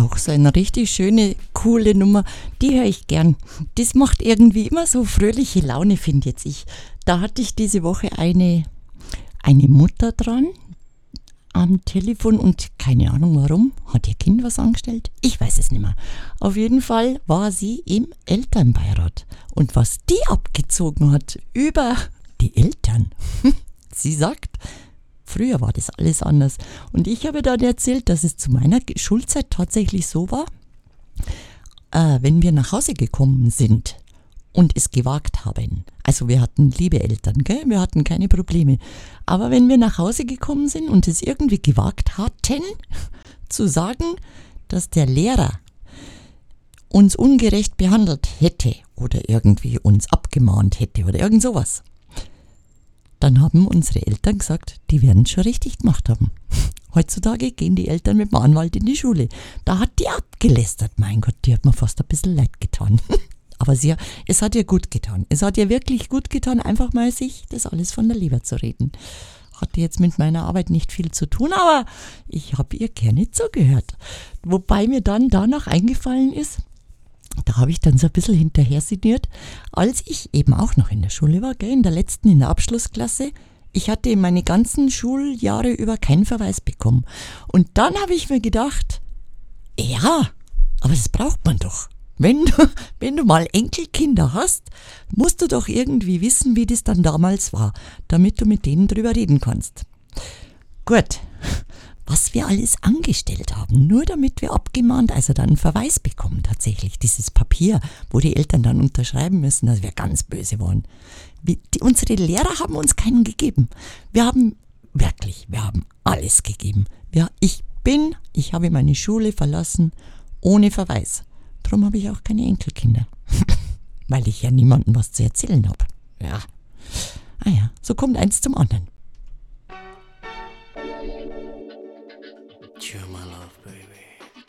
auch so eine richtig schöne, coole Nummer. Die höre ich gern. Das macht irgendwie immer so fröhliche Laune, finde jetzt ich. Da hatte ich diese Woche eine Mutter dran am Telefon und keine Ahnung warum. Hat ihr Kind was angestellt? Ich weiß es nicht mehr. Auf jeden Fall war sie im Elternbeirat. Und was die abgezogen hat über die Eltern. Sie sagt, früher war das alles anders. Und ich habe dann erzählt, dass es zu meiner Schulzeit tatsächlich so war, wenn wir nach Hause gekommen sind und es gewagt haben. Also wir hatten liebe Eltern, gell? Wir hatten keine Probleme. Aber wenn wir nach Hause gekommen sind und es irgendwie gewagt hatten, zu sagen, dass der Lehrer uns ungerecht behandelt hätte oder irgendwie uns abgemahnt hätte oder irgend sowas, dann haben unsere Eltern gesagt, die werden es schon richtig gemacht haben. Heutzutage gehen die Eltern mit dem Anwalt in die Schule. Da hat die abgelästert. Mein Gott, die hat mir fast ein bisschen leid getan. Aber es hat ihr gut getan. Es hat ihr wirklich gut getan, einfach mal sich das alles von der Leber zu reden. Hatte jetzt mit meiner Arbeit nicht viel zu tun, aber ich habe ihr gerne zugehört. Wobei mir dann danach eingefallen ist, da habe ich dann so ein bisschen hinterher sinniert, als ich eben auch noch in der Schule war, in der Abschlussklasse. Ich hatte meine ganzen Schuljahre über keinen Verweis bekommen. Und dann habe ich mir gedacht, ja, aber das braucht man doch. Wenn du mal Enkelkinder hast, musst du doch irgendwie wissen, wie das dann damals war, damit du mit denen drüber reden kannst. Gut, was wir alles angestellt haben, nur damit wir abgemahnt, also dann einen Verweis bekommen tatsächlich, dieses Papier, wo die Eltern dann unterschreiben müssen, dass wir ganz böse waren. Unsere Lehrer haben uns keinen gegeben. Wir haben alles gegeben. Ich habe meine Schule verlassen ohne Verweis. Darum habe ich auch keine Enkelkinder. Weil ich ja niemandem was zu erzählen habe. Ja. So kommt eins zum anderen. You're my love, baby.